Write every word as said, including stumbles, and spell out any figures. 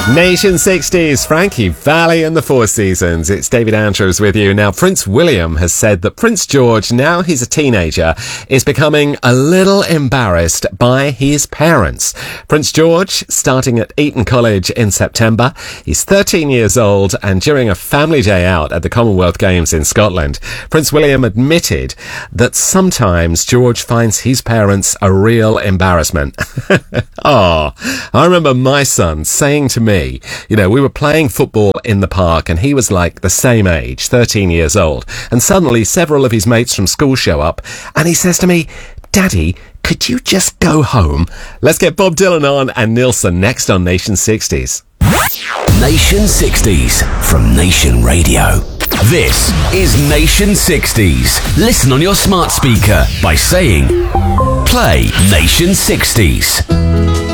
Nation sixties, Frankie Valli and the Four Seasons. It's David Andrews with you. Now, Prince William has said that Prince George, now he's a teenager, is becoming a little embarrassed by his parents. Prince George, starting at Eton College in September. He's thirteen years old, and during a family day out at the Commonwealth Games in Scotland, Prince William admitted that sometimes George finds his parents a real embarrassment. Oh, I remember my son saying to me, you know, we were playing football in the park and he was like the same age, thirteen years old. And suddenly several of his mates from school show up and he says to me, "Daddy, could you just go home?" Let's get Bob Dylan on and Nilsson next on Nation sixties. Nation sixties from Nation Radio. This is Nation sixties. Listen on your smart speaker by saying, play Nation sixties.